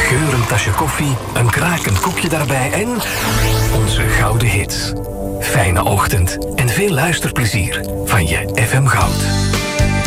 geurend tasje koffie, een krakend koekje daarbij en onze gouden hits. Fijne ochtend en veel luisterplezier van je FM Goud.